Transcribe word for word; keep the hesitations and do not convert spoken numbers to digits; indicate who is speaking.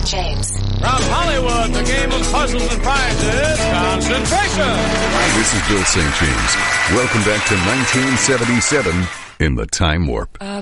Speaker 1: James.
Speaker 2: From Hollywood, the game of puzzles and prizes, concentration.
Speaker 3: This is Bill Saint James. Welcome back to nineteen seventy-seven in the Time Warp.
Speaker 4: Uh,